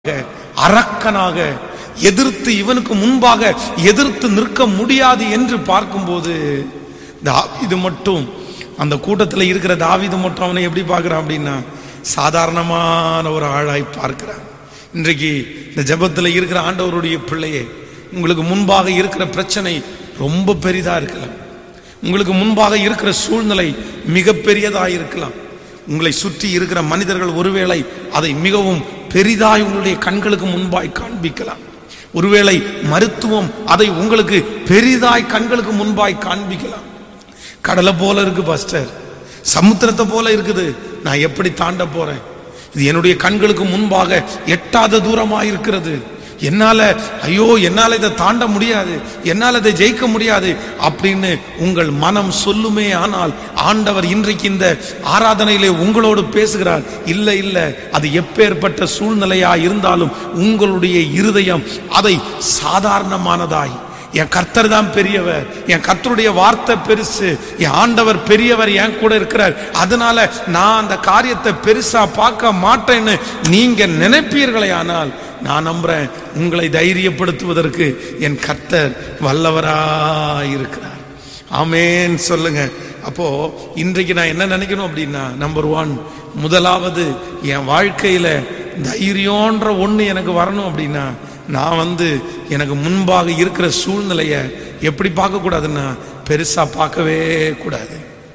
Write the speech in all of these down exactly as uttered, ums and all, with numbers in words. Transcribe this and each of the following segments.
அரக்கனாக எதிர்த்து இவனுக்கு முன்பாக எதிர்த்து நிற்க முடியாது என்று பார்க்கும்போது தாவீது மட்டும் அந்த கூட்டத்தில் இருக்கிற தாவீது மட்டும் அவனை எப்படி பார்க்கிறான் அப்படின்னா சாதாரணமான ஒரு ஆளாய் பார்க்கிறான். இன்றைக்கு இந்த ஜெபத்தில் இருக்கிற ஆண்டவருடைய பிள்ளையே, உங்களுக்கு முன்பாக இருக்கிற பிரச்சனை ரொம்ப பெரிதா இருக்கலாம், உங்களுக்கு முன்பாக இருக்கிற சூழ்நிலை மிக பெரியதா இருக்கலாம், உங்களை சுற்றி இருக்கிற மனிதர்கள் ஒருவேளை அதை மிகவும் பெரிதாய் உங்களுடைய கண்களுக்கு முன்பாய் காண்பிக்கலாம், ஒருவேளை மருத்துவம் அதை உங்களுக்கு பெரிதாய் கண்களுக்கு முன்பாய் காண்பிக்கலாம். கடலை போல இருக்கு பாஸ்டர், சமுத்திரத்தை போல இருக்குது, நான் எப்படி தாண்ட போறேன், இது என்னுடைய கண்களுக்கு முன்பாக எட்டாத தூரமாக இருக்கிறது, என்னால ஐயோ என்னால இதை தாண்ட முடியாது, என்னால் இதை ஜெயிக்க முடியாது அப்படின்னு உங்கள் மனம் சொல்லுமே. ஆனால் ஆண்டவர் இன்றைக்கு இந்த ஆராதனையிலே உங்களோடு பேசுகிறார். இல்லை இல்லை, அது எப்பேற்பட்ட சூழ்நிலையா இருந்தாலும் உங்களுடைய இருதயம் அதை சாதாரணமானதாய், என் கர்த்தர் தான் பெரியவர், என் கர்த்தருடைய வார்த்தை பெருசு, என் ஆண்டவர் பெரியவர், என் கூட இருக்கிறார், அதனால நான் அந்த காரியத்தை பெருசா பார்க்க மாட்டேன்னு நீங்க நினைப்பீர்களே. ஆனால் நான் நம்புறேன், உங்களை தைரியப்படுத்துவதற்கு என் கர்த்தர் வல்லவராயிருக்கிறார். ஆமேன் சொல்லுங்க. அப்போ இன்றைக்கு நான் என்ன நினைக்கணும் அப்படின்னா, நம்பர் ஒன், முதலாவது என் வாழ்க்கையில தைரியன்ற ஒண்ணு எனக்கு வரணும் அப்படின்னா, நான் வந்து எனக்கு முன்பாக இருக்கிற சூழ்நிலைய எப்படி பார்க்க கூடாதுன்னா பெருசா பார்க்கவே கூடாது,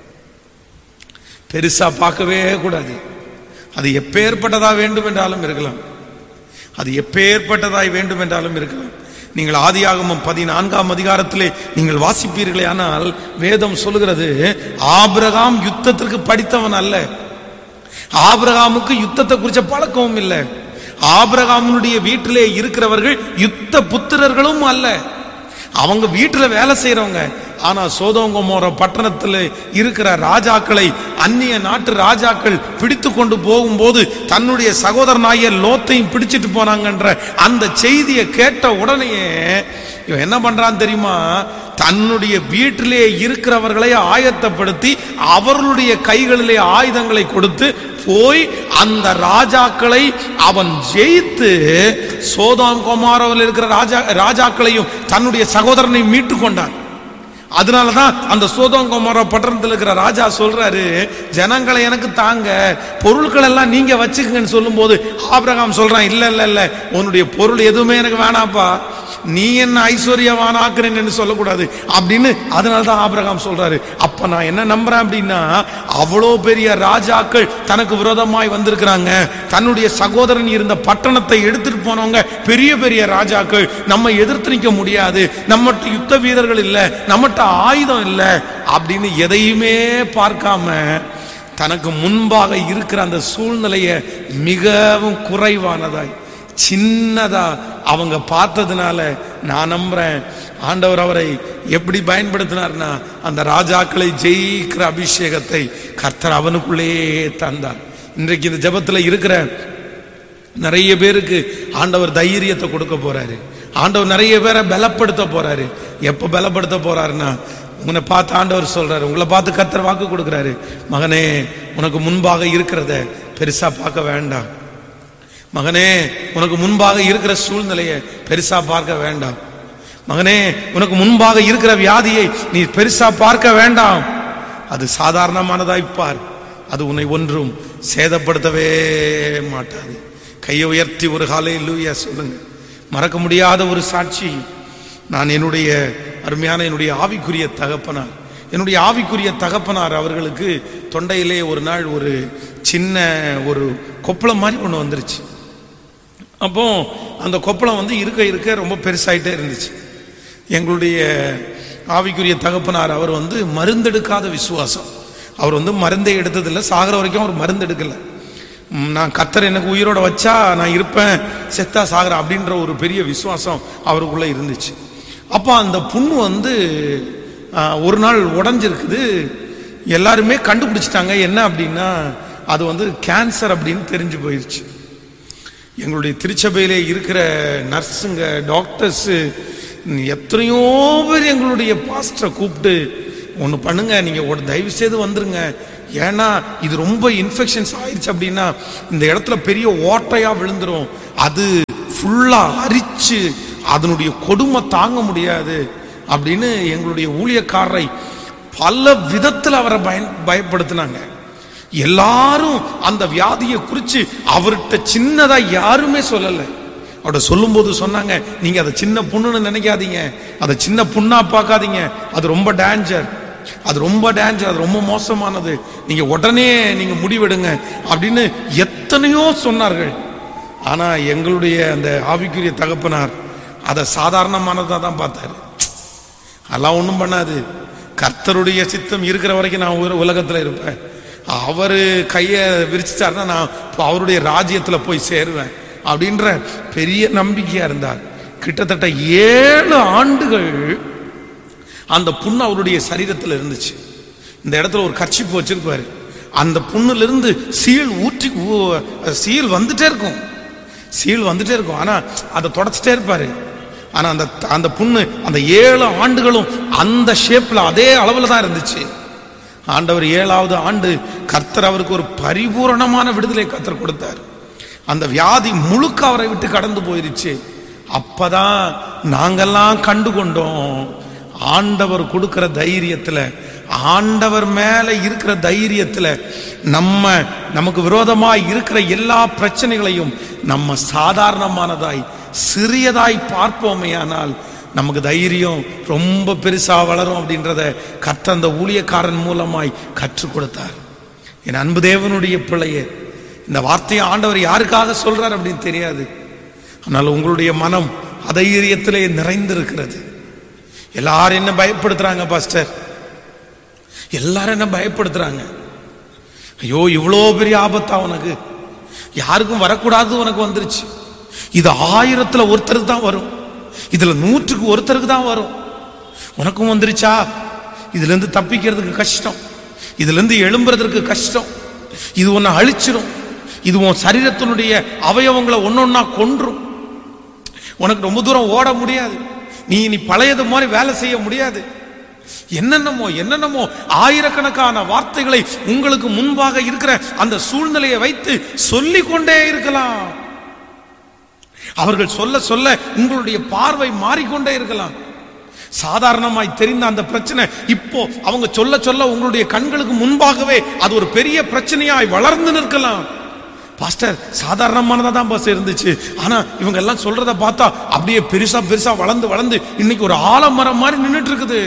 பெருசா பார்க்கவே கூடாது. அது எப்பேற்பட்டதா வேண்டும் என்றாலும் இருக்கலாம், அது எப்பேற்பட்டதாய் வேண்டும் என்றாலும் இருக்கலாம். நீங்கள் ஆதியாகமம் பதினான்காம் அதிகாரத்திலே நீங்கள் வாசிப்பீர்களே, ஆனால் வேதம் சொல்லுகிறது ஆபிரகாம் யுத்தத்திற்கு படித்தவன் அல்ல, ஆபிரகாமுக்கு யுத்தத்தை குறிச்ச பழக்கமும் இல்லை, ஆபிரகாமுடைய வீட்டிலே இருக்கிறவர்கள் யுத்த புத்திரர்களும் அல்ல, அவங்க வீட்டில் வேலை செய்யறவங்க. ஆனா சோதோம் கொமோரா பட்டணத்தில் இருக்கிற ராஜாக்களை அந்நிய நாட்டு ராஜாக்கள் பிடித்து கொண்டு போகும்போது தன்னுடைய சகோதரனாகிய லோத்தையும் பிடிச்சிட்டு போனாங்கன்ற அந்த செய்தியை கேட்ட உடனேயே இவன் என்ன பண்றான் தெரியுமா, தன்னுடைய வீட்டிலே இருக்கிறவர்களை ஆயத்தப்படுத்தி அவர்களுடைய கைகளிலே ஆயுதங்களை கொடுத்து போய் அந்த ராஜாக்களை அவன் ஜெயித்து சோதோம் கொமோராவில் இருக்கிற ராஜா ராஜாக்களையும் தன்னுடைய சகோதரனை மீட்டு கொண்டான். அதனாலதான் அந்த சோதோம் கொமோரா பட்டணத்தில் இருக்கிற ராஜா சொல்றாரு, ஜனங்களை எனக்கு தாங்க, பொருட்கள் எல்லாம் நீங்க வச்சுக்கங்கன்னு சொல்லும் போது ஆபிரகாம் சொல்றான், இல்ல இல்ல இல்ல உன்னுடைய பொருள் எதுவுமே எனக்கு வேணாப்பா, நீ என்ன ஐஸ்வர்யவான் ஆக்குறேன்னு சொல்லக்கூடாது அப்படின்னு. அதனால்தான் ஆபிரகாம் சொல்றாரு. அப்ப நான் என்ன நம்புறேன் அப்படின்னா, அவ்வளோ பெரிய ராஜாக்கள் தனக்கு விரோதமாய் வந்திருக்கிறாங்க, தன்னுடைய சகோதரன் இருந்த பட்டணத்தை எடுத்துட்டு போனவங்க பெரிய பெரிய ராஜாக்கள், நம்ம எதிர்த்து நிற்க முடியாது, நம்மகிட்ட யுத்த வீரர்கள் இல்லை, நம்மகிட்ட ஆயுதம் இல்லை அப்படின்னு எதையுமே பார்க்காம தனக்கு முன்பாக இருக்கிற அந்த சூழ்நிலையை மிகவும் குறைவானதாய் சின்னதா அவங்க பார்த்ததுனால நான் நம்புறேன், ஆண்டவர் அவரை எப்படி பயன்படுத்தினார்னா அந்த ராஜாக்களை ஜெயிக்கிற அபிஷேகத்தை கர்த்தர் அவனுக்குள்ளே தந்தார். இன்றைக்கு இந்த ஜெபத்தில் இருக்கிற நிறைய பேருக்கு ஆண்டவர் தைரியத்தை கொடுக்க போறாரு, ஆண்டவர் நிறைய பேரை பலப்படுத்த போறாரு. எப்ப பலப்படுத்த போறாருன்னா, உன்னை பார்த்து ஆண்டவர் சொல்றாரு, உங்களை பார்த்து கர்த்தர் வாக்கு கொடுக்கிறாரு, மகனே உனக்கு முன்பாக இருக்கிறத பெருசா பார்க்க வேண்டாம், மகனே உனக்கு முன்பாக இருக்கிற சூழ்நிலையை பெருசா பார்க்க வேண்டாம், மகனே உனக்கு முன்பாக இருக்கிற வியாதியை நீ பெருசா பார்க்க வேண்டாம், அது சாதாரணமானதாய் பார், அது உன்னை ஒன்றும் சேதப்படுத்தவே மாட்டாது. கையை உயர்த்தி ஒரு ஹல்லேலூயா சொல்லுங்க. மறக்க முடியாத ஒரு சாட்சி, நான் என்னுடைய அருமையான என்னுடைய ஆவிக்குரிய தகப்பனார் என்னுடைய ஆவிக்குரிய தகப்பனார் அவர்களுக்கு தொண்டையிலே ஒரு நாள் ஒரு சின்ன ஒரு கொப்பளம் மாதிரி ஒன்று வந்துருச்சு. அப்போ அந்த கொப்பளம் வந்து இருக்க இருக்க ரொம்ப பெருசாயிட்டே இருந்துச்சு. எங்களுடைய ஆவிக்குரிய தகப்பனார் அவர் வந்து மருந்தெடுக்காத விசுவாசம், அவர் வந்து மருந்தை எடுத்ததில்லை, சாகிற வரைக்கும் அவர் மருந்து எடுக்கலை. நான் கர்த்தர் எனக்கு உயிரோட வச்சா நான் இருப்பேன், செத்தா சாகிறேன் அப்படின்ற ஒரு பெரிய விசுவாசம் அவருக்குள்ள இருந்துச்சு. அப்போ அந்த புண்ணு வந்து ஒரு நாள் உடஞ்சிருக்குது, எல்லாருமே கண்டுபிடிச்சிட்டாங்க என்ன அப்படின்னா அது வந்து கேன்சர் அப்படின்னு தெரிஞ்சு போயிடுச்சு. எங்களுடைய திருச்சபையிலே இருக்கிற நர்ஸுங்க, டாக்டர்ஸு, எத்தனையோ பேர் எங்களுடைய பாஸ்டரை கூப்பிட்டு ஒன்று பண்ணுங்க, நீங்கள் ஒரு தயவு செய்து வந்துருங்க, ஏன்னா இது ரொம்ப இன்ஃபெக்ஷன்ஸ் ஆயிடுச்சு அப்படின்னா இந்த இடத்துல பெரிய ஓட்டையா விழுந்துரும், அது ஃபுல்லா அரிச்சு அதனுடைய கொடுமை தாங்க முடியாது அப்படின்னு எங்களுடைய ஊழியக்காரரை பல விதத்தில் அவரை பய பயப்படுத்தினாங்க. எல்லாரும் அந்த வியாதியை குறித்து அவர்கிட்ட சின்னதா யாருமே சொல்லலை. அவட சொல்லும் போது சொன்னாங்க, நீங்க அதை சின்ன புண்ணுன்னு நினைக்காதீங்க, அதை சின்ன புண்ணா பார்க்காதீங்க, அது ரொம்ப டேஞ்சர், அது ரொம்ப டேஞ்சர், அது ரொம்ப மோசமானது, நீங்க உடனே நீங்க முடிவெடுங்க அப்படின்னு எத்தனையோ சொன்னார்கள். ஆனா எங்களுடைய அந்த ஆவிக்குரிய தகப்பனார் அதை சாதாரணமானதா தான் பார்த்தாரு. அதெல்லாம் ஒன்றும் பண்ணாது, கர்த்தருடைய சித்தம் இருக்கிற வரைக்கும் நான் ஒரு உலகத்தில் இருப்பேன், அவரு கையை விரிச்சிட்டாருன்னா நான் அவருடைய ராஜ்யத்தில் போய் சேருவேன் அப்படின்ற பெரிய நம்பிக்கையா இருந்தார். கிட்டத்தட்ட ஏழு ஆண்டுகள் அந்த புண்ணு அவருடைய சரீரத்தில் இருந்துச்சு. இந்த இடத்துல ஒரு கர்ச்சிப்பு வச்சிருப்பாரு, அந்த புண்ணுல இருந்து சீல் ஊற்றி சீல் வந்துட்டே இருக்கும், சீல் வந்துட்டே இருக்கும், ஆனா அதை தொடச்சிட்டே இருப்பாரு. ஆனா அந்த அந்த புண்ணு அந்த ஏழு ஆண்டுகளும் அந்த ஷேப்ல அதே அளவுல தான் இருந்துச்சு. ஆண்டவர் ஏழாவது ஆண்டு கர்த்தர் அவருக்கு ஒரு பரிபூரணமான விடுதலை கர்த்தர் கொடுத்தார். அந்த வியாதி முழுக்க அவரை விட்டு கடந்து போயிருச்சு. அப்பதான் நாங்கெல்லாம் கண்டு கொண்டோம், ஆண்டவர் கொடுக்கிற தைரியத்துல, ஆண்டவர் மேல இருக்கிற தைரியத்துல நம்ம நமக்கு விரோதமாய் இருக்கிற எல்லா பிரச்சனைகளையும் நம்ம சாதாரணமானதாய் சிறியதாய் பார்ப்போமே, ஆனால் நமக்கு தைரியம் ரொம்ப பெருசா வளரும் அப்படின்றத கர்த்தர் அந்த ஊழியக்காரன் மூலமாய் கற்றுக் கொடுத்தார். என் அன்பு தேவனுடைய பிள்ளையே, இந்த வார்த்தையை ஆண்டவர் யாருக்காக சொல்றார் அப்படின்னு தெரியாது, ஆனால் உங்களுடைய மனம் அதைரியத்திலே நிறைந்திருக்கிறது. எல்லாரும் என்ன பயப்படுத்துறாங்க பாஸ்டர், எல்லாரும் என்ன பயப்படுத்துறாங்க, ஐயோ இவ்வளோ பெரிய ஆபத்தா உனக்கு, யாருக்கும் வரக்கூடாது உனக்கு வந்துருச்சு, இது ஆயிரத்துல ஒருத்தருக்கு தான் வரும், இதுல நூற்றுக்கு ஒருத்தருக்கு தான் வரும், உனக்கும் வந்துருச்சா, இதுல இருந்து தப்பிக்கிறதுக்கு கஷ்டம், இதுல இருந்து எழும்புறதுக்கு கஷ்டம், இது உன்னை அழிச்சிடும், இது உன் சரீரத்தினுடைய அவயவங்களை ஒன்னொன்னா கொன்றும், உனக்கு ரொம்ப தூரம் ஓட முடியாது, நீ நீ பழையது மாதிரி வேலை செய்ய முடியாது, என்னென்னமோ என்னென்னமோ ஆயிரக்கணக்கான வார்த்தைகளை உங்களுக்கு முன்பாக இருக்கிற அந்த சூழ்நிலையை வைத்து சொல்லிக் கொண்டே இருக்கலாம். அவர்கள் சொல்ல சொல்ல உங்களுடைய பார்வை மாறிக்கொண்டே இருக்கலாம். சாதாரணமாய் தெரிந்த அந்த பிரச்சனை இப்போ அவங்க சொல்ல சொல்ல உங்களுடைய கண்களுக்கு முன்பாகவே அது ஒரு பெரிய பிரச்சனையாய் வளர்ந்து நிற்கலாம். பாஸ்டர் சாதாரணமானதா தான் பாஸ் இருந்துச்சு, ஆனா இவங்க எல்லாம் சொல்றத பார்த்தா அப்படியே பெருசா பெருசா வளர்ந்து வளர்ந்து இன்னைக்கு ஒரு ஆலமரம் மாதிரி நின்றுட்டு இருக்குது.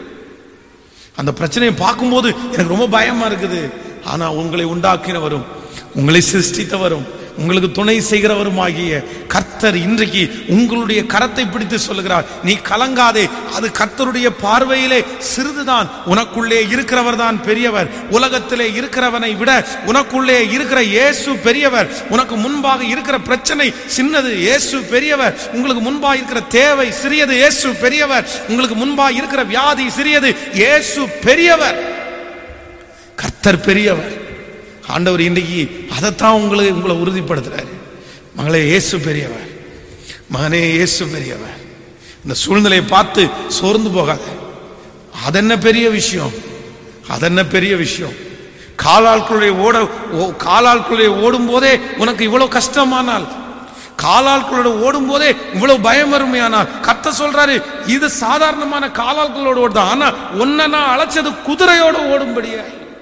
அந்த பிரச்சனையை பார்க்கும்போது எனக்கு ரொம்ப பயமா இருக்குது. ஆனா உங்களை உண்டாக்கினவரும் உங்களை சிருஷ்டித்தவரும் உங்களுக்கு துணை செய்கிறவரும் ஆகிய கர்த்தர் இன்றைக்கு உங்களுடைய கரத்தை பிடித்து சொல்லுகிறார், நீ கலங்காதே, அது கர்த்தருடைய பார்வையிலே சிறிதுதான், உனக்குள்ளே இருக்கிறவர் தான் பெரியவர், உலகத்திலே இருக்கிறவனை விட உனக்குள்ளே இருக்கிற இயேசு பெரியவர், உனக்கு முன்பாக இருக்கிற பிரச்சனை சின்னது, இயேசு பெரியவர், உங்களுக்கு முன்பாக இருக்கிற தேவை சிறியது, இயேசு பெரியவர், உங்களுக்கு முன்பாக இருக்கிற வியாதி சிறியது, இயேசு பெரியவர், கர்த்தர் பெரியவர். ஆண்டவர் இன்றைக்கு அதைத்தான் உங்களை உங்களை உறுதிப்படுத்துறாரு. மகளே இயேசு பெரியவர், மகனே இயேசு பெரியவர். இந்த சூழ்நிலையை பார்த்து சோர்ந்து போகாத, அதென்ன பெரிய விஷயம், அதென்ன பெரிய விஷயம், காலாட்களுடைய ஓட காலாட்களுடைய ஓடும் போதே உனக்கு இவ்வளவு கஷ்டமானால், காலாட்களோட ஓடும் போதே இவ்வளவு பயம் வறுமையானால், கர்த்தர் சொல்றாரு இது சாதாரணமான காலாட்களோட ஓடுதான், ஆனா ஒன்ன நான் அழைச்சது குதிரையோட ஓடும்படியா.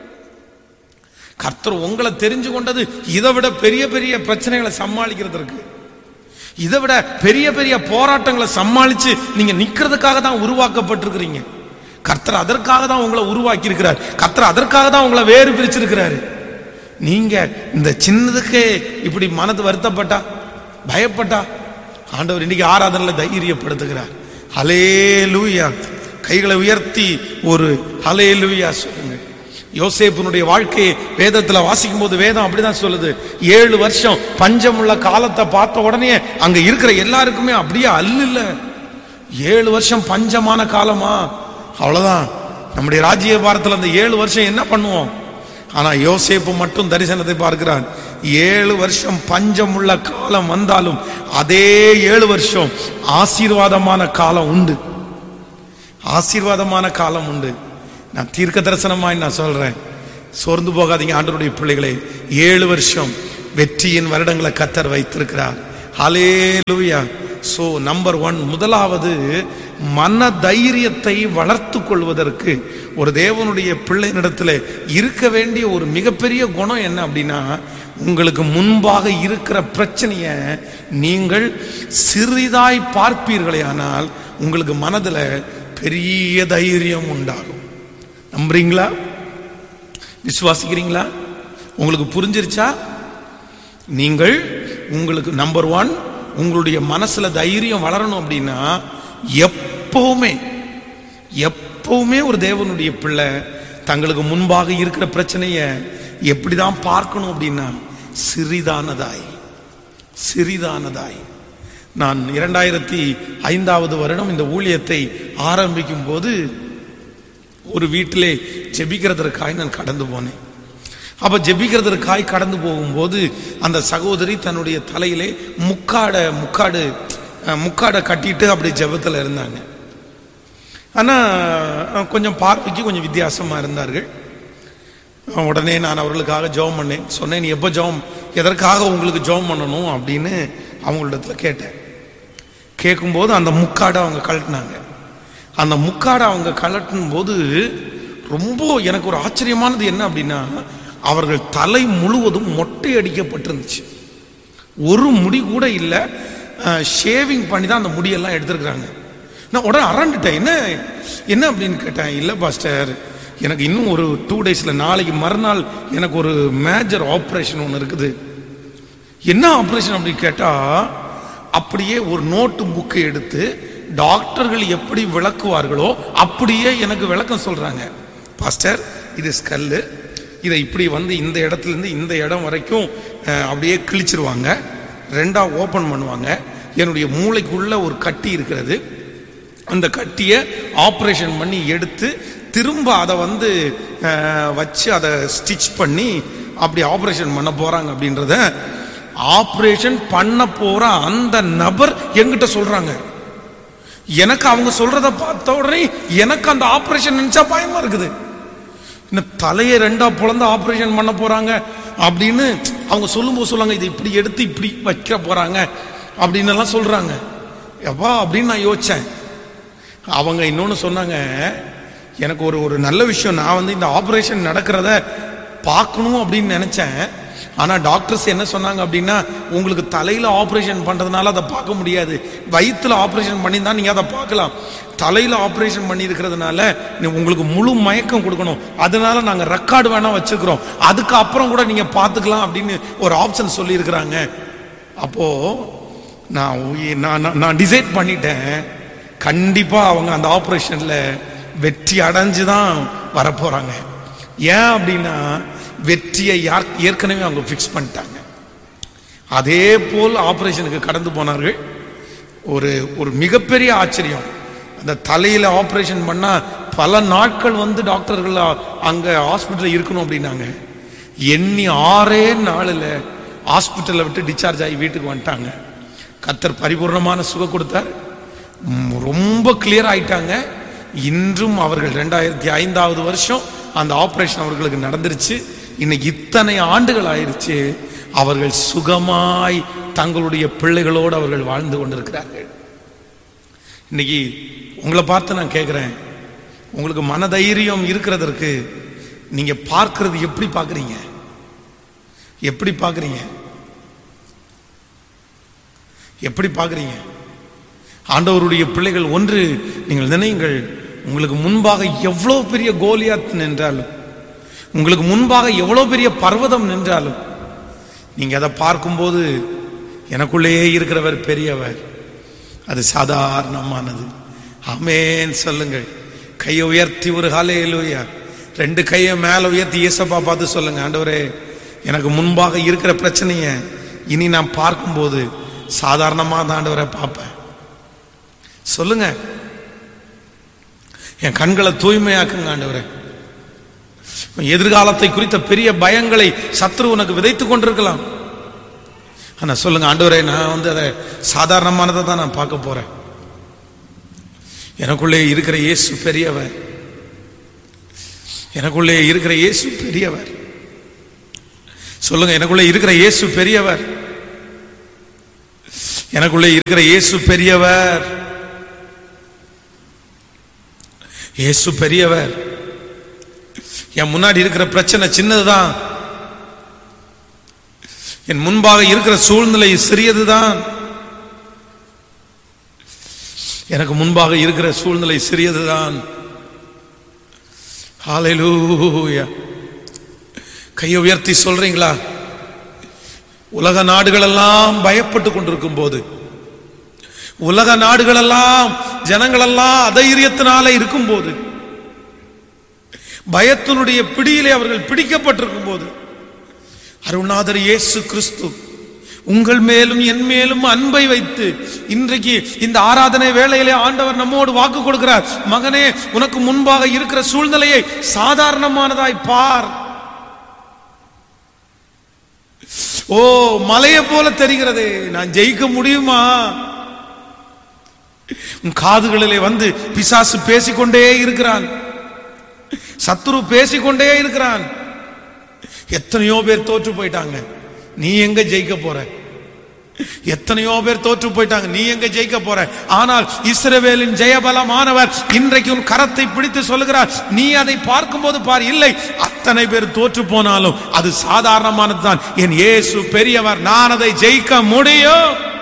கர்த்தர் உங்களை தெரிஞ்சு கொண்டது இதை விட பெரிய பெரிய பிரச்சனைகளை சமாளிக்கிறதுக்கு, இதை விட பெரிய பெரிய போராட்டங்களை சமாளிச்சு நீங்க நிக்கிறதுக்காக தான் உருவாக்கப்பட்டிருக்கிறீங்க. கர்த்தர் அதற்காக தான் உங்களை உருவாக்கி இருக்கிறார், கர்த்தர் அதற்காக தான் உங்களை வேறு பிரிச்சிருக்கிறாரு. நீங்க இந்த சின்னதுக்கே இப்படி மனது வருத்தப்பட்டா பயப்பட்டா ஆண்டவர் இன்னைக்கு ஆராதனையில தைரியப்படுத்துகிறார். ஹல்லேலூயா. கைகளை உயர்த்தி ஒரு ஹல்லேலூயா சொல்லுங்க. யோசேப்பினுடைய வாழ்க்கையை வேதத்துல வாசிக்கும் போது வேதம் அப்படிதான் சொல்லுது, ஏழு வருஷம் பஞ்சமுள்ள காலத்தை பார்த்த உடனே அங்க இருக்கிற எல்லாருக்குமே அப்படியே அல்ல, ஏழு வருஷம் பஞ்சமான காலமா, அவ்வளவுதான் நம்முடைய ராஜ்ய பாரத்தில் அந்த ஏழு வருஷம் என்ன பண்ணுவோம். ஆனா யோசேப்பு மட்டும் தரிசனத்தை பார்க்கிறான், ஏழு வருஷம் பஞ்சமுள்ள காலம் வந்தாலும் அதே ஏழு வருஷம் ஆசீர்வாதமான காலம் உண்டு, ஆசீர்வாதமான காலம் உண்டு. நான் தீர்க்க தரிசனமாய் நான் சொல்றேன், சோர்ந்து போகாதீங்க ஆண்டவருடைய பிள்ளைகளே. ஏழு வருஷம் வெற்றியின் வருடங்களை கர்த்தர் வைத்திருக்கிறார். ஹல்லேலூயா. சோ நம்பர் ஒன், முதலாவது மன தைரியத்தை வளர்த்து கொள்வதற்கு ஒரு தேவனுடைய பிள்ளையினிடத்தில் இருக்க வேண்டிய ஒரு மிகப்பெரிய குணம் என்ன அப்படின்னா, உங்களுக்கு முன்பாக இருக்கிற பிரச்சனைய நீங்கள் சிறிதாய் பார்ப்பீர்களே ஆனால் உங்களுக்கு மனதுல பெரிய தைரியம் உண்டாகும். நம்புறீங்களா? விசுவாசிக்கிறீங்களா? உங்களுக்கு புரிஞ்சிருச்சா? நீங்கள் உங்களுக்கு நம்பர் ஒன், உங்களுடைய மனசுல தைரியம் வளரணும் அப்படின்னா எப்பவுமே எப்பவுமே ஒரு தேவனுடைய பிள்ளை தங்களுக்கு முன்பாக இருக்கிற பிரச்சனைய எப்படிதான் பார்க்கணும் அப்படின்னா சிறிதானதாய் சிறிதானதாய். நான் இரண்டாயிரத்தி ஐந்தாவது வருடம் இந்த ஊழியத்தை ஆரம்பிக்கும் போது ஒரு வீட்டிலே ஜெபிக்கிறதற்காய் நான் கடந்து போனேன். அப்ப ஜெபிக்கிறதற்காய் கடந்து போகும்போது அந்த சகோதரி தன்னுடைய தலையிலே முக்காட முக்காடு முக்காடை கட்டிட்டு அப்படி ஜெபத்தில் இருந்தாங்க. ஆனா கொஞ்சம் பார்வைக்கு கொஞ்சம் வித்தியாசமா இருந்தார்கள். உடனே நான் அவர்களுக்காக ஜெபம் பண்ணேன். சொன்னேன், நீ எப்போ ஜெபம், எதற்காக உங்களுக்கு ஜெபம் பண்ணணும் அப்படின்னு அவங்களிடத்துல கேட்டேன். கேட்கும்போது அந்த முக்காடை அவங்க கழட்டினாங்க. அந்த முக்காடை அவங்க கழட்டும் போது ரொம்ப எனக்கு ஒரு ஆச்சரியமானது என்ன அப்படின்னா, அவர்கள் தலை முழுவதும் மொட்டை அடிக்கப்பட்டிருந்துச்சு. ஒரு முடி கூட இல்லை, ஷேவிங் பண்ணி தான் அந்த முடியெல்லாம் எடுத்துருக்குறாங்க. நான் உடனே அரண்டுட்டேன். என்ன என்ன அப்படின்னு கேட்டேன். இல்லை பாஸ்டர், எனக்கு இன்னும் ஒரு டூ டேஸில் நாளைக்கு மறுநாள் எனக்கு ஒரு மேஜர் ஆப்ரேஷன் ஒன்று இருக்குது. என்ன ஆப்ரேஷன் அப்படின்னு கேட்டால், அப்படியே ஒரு நோட்டு புக்கை எடுத்து டாக்டர்கள் எப்படி விளக்குவார்களோ அப்படியே எனக்கு விளக்கம் சொல்கிறாங்க. பாஸ்டர், இது ஸ்கல்லு, இதை இப்படி வந்து இந்த இடத்துலேருந்து இந்த இடம் வரைக்கும் அப்படியே கிழிச்சிருவாங்க, ரெண்டாக ஓப்பன் பண்ணுவாங்க. என்னுடைய மூளைக்குள்ள ஒரு கட்டி இருக்கிறது, அந்த கட்டியை ஆப்ரேஷன் பண்ணி எடுத்து திரும்ப அதை வந்து வச்சு அதை ஸ்டிச் பண்ணி அப்படி ஆப்ரேஷன் பண்ண போறாங்க அப்படின்றத ஆப்ரேஷன் பண்ண போற அந்த நபர் என்கிட்ட சொல்றாங்க. எனக்கு அவங்க சொல்றத பார்த்த உடனே எனக்கு அந்த ஆப்ரேஷன் நினைச்சா பயமா இருக்குது. இந்த தலையை ரெண்டா பொழந்து ஆப்ரேஷன் பண்ண போறாங்க அப்படின்னு அவங்க சொல்லும்போது சொல்லுவாங்க, இதை இப்படி எடுத்து இப்படி வைக்க போறாங்க அப்படின்னு எல்லாம் சொல்றாங்க. எப்பா அப்படின்னு நான் யோசிச்சேன். அவங்க இன்னொன்னு சொன்னாங்க, எனக்கு ஒரு ஒரு நல்ல விஷயம், நான் வந்து இந்த ஆப்ரேஷன் நடக்கிறத பார்க்கணும் அப்படின்னு நினைச்சேன். ஆனா டாக்டர்ஸ் என்ன சொன்னாங்க அப்படின்னா, உங்களுக்கு தலையில ஆப்ரேஷன் பண்றதுனால அதை பார்க்க முடியாது, வயிற்றுல ஆப்ரேஷன் பண்ணி தான் நீங்க அதை பார்க்கலாம். தலையில ஆப்ரேஷன் பண்ணி இருக்கிறதுனால உங்களுக்கு முழு மயக்கம் கொடுக்கணும், அதனால நாங்க ரெக்கார்டு வேணா வச்சுக்கிறோம், அதுக்கு அப்புறம் கூட நீங்க பார்த்துக்கலாம் அப்படின்னு ஒரு ஆப்ஷன் சொல்லி இருக்கிறாங்க. அப்போ நான் நான் டிசைட் பண்ணிட்டேன், கண்டிப்பா அவங்க அந்த ஆப்ரேஷன்ல வெற்றி அடைஞ்சுதான் வரப்போறாங்க. ஏன் அப்படின்னா வெற்றியை யார் ஏற்கனவே அவங்க பிக்ஸ் பண்ணிட்டாங்க. அதே போல் ஆபரேஷனுக்கு கடந்து போனார்கள். ஒரு ஒரு மிகப்பெரிய ஆச்சரியம், அந்த தலையில ஆபரேஷன் பண்ணா பல நாட்கள் வந்து டாக்டர்கள் அங்க ஹாஸ்பிட்டல் இருக்கணும் அப்படின்னாங்க. எண்ணி ஆறே நாளில் ஹாஸ்பிட்டலை விட்டு டிஸ்சார்ஜ் ஆகி வீட்டுக்கு வந்துட்டாங்க. கர்த்தர் பரிபூர்ணமான சுகம் கொடுத்தார், ரொம்ப கிளியர் ஆயிட்டாங்க. இன்றும் அவர்கள் ரெண்டாயிரத்தி ஐந்தாவது வருஷம் அந்த ஆபரேஷன் அவர்களுக்கு நடந்துருச்சு. இன்னைக்கு இத்தனை ஆண்டுகள் ஆயிருச்சு, அவர்கள் சுகமாய் தங்களுடைய பிள்ளைகளோடு அவர்கள் வாழ்ந்து கொண்டிருக்கிறார்கள். இன்னைக்கு உங்களை பார்த்து நான் கேட்கிறேன், உங்களுக்கு மனதைரியம் இருக்கிறதற்கு நீங்க பார்க்கிறது எப்படி பார்க்கறீங்க? எப்படி பார்க்கறீங்க? எப்படி பார்க்கறீங்க? ஆண்டவருடைய பிள்ளைகள், ஒன்று நீங்கள் நினையுங்கள், உங்களுக்கு முன்பாக எவ்வளவு பெரிய கோலியாத் நின்றாலும், உங்களுக்கு முன்பாக எவ்வளவு பெரிய பர்வதம் நின்றாலும், நீங்க அதை பார்க்கும்போது எனக்குள்ளேயே இருக்கிறவர் பெரியவர், அது சாதாரணமானது. ஆமென் சொல்லுங்கள். கையை உயர்த்தி ஒரு ஹல்லேலூயா, ரெண்டு கையை மேல உயர்த்தி இயேசுவை பார்த்து சொல்லுங்க, ஆண்டவரே எனக்கு முன்பாக இருக்கிற பிரச்சனைய இனி நான் பார்க்கும்போது சாதாரணமா தான் ஆண்டவரை பார்ப்பேன். சொல்லுங்க, என் கண்களை தூய்மையாக்குங்க ஆண்டவரே. எதிர்காலத்தை குறித்த பெரிய பயங்களை சத்ரு உனக்கு விதைத்துக் கொண்டிருக்கலாம். ஆனா சொல்லுங்க, ஆண்டவரே நான் வந்து அதை சாதாரணமானதை தான் நான் பார்க்க போறேன், எனக்குள்ளே இருக்கிற இயேசு பெரியவர். எனக்குள்ளே இருக்கிற இயேசு பெரியவர். சொல்லுங்க, எனக்குள்ளே இருக்கிற இயேசு பெரியவர். எனக்குள்ளே இருக்கிற இயேசு பெரியவர். இயேசு பெரியவர். என் முன்னாடி இருக்கிற பிரச்சனை சின்னதுதான். என் முன்பாக இருக்கிற சூழ்நிலை சிறியதுதான். எனக்கு முன்பாக இருக்கிற சூழ்நிலை சிறியதுதான். ஹல்லேலூயா. கையை உயர்த்தி சொல்றீங்களா? உலக நாடுகள் எல்லாம் பயப்பட்டு கொண்டிருக்கும் போது, உலக நாடுகள் எல்லாம் ஜனங்கள் எல்லாம் அதைரியத்தினால இருக்கும் போது, பயத்தினுடைய பிடியிலே அவர்கள் பிடிக்கப்பட்டிருக்கும் போது, அருள்நாதர் இயேசு கிறிஸ்து உங்கள் மேலும் என் மேலும் அன்பை வைத்து இன்றைக்கு இந்த ஆராதனை வேளையிலே ஆண்டவர் நம்மோடு வாக்கு கொடுக்கிறார். மகனே, உனக்கு முன்பாக இருக்கிற சூழ்நிலையை சாதாரணமானதாய் பார். ஓ, மலையை போல தெரிகிறது, நான் ஜெயிக்க முடியுமா? உன் காதுகளிலே வந்து பிசாசு பேசிக்கொண்டே இருக்கிறான், சத்துரு பேசிக்கொண்டே இருக்கிறான். எத்தனையோ பேர் தோற்று போயிட்டாங்க, நீ எங்க ஜெயிக்க போற? எத்தனையோ பேர் தோற்று போயிட்டாங்க, நீ எங்க ஜெயிக்க போற? ஆனால் இஸ்ரவேலின் ஜெயபலமானவர் இன்றைக்கு உன் கரத்தை பிடித்து சொல்லுகிறார், நீ அதை பார்க்கும் போது பார். இல்லை, அத்தனை பேர் தோற்று போனாலும் அது சாதாரணமானதுதான். என் இயேசு பெரியவர், நான் அதை ஜெயிக்க முடியும்.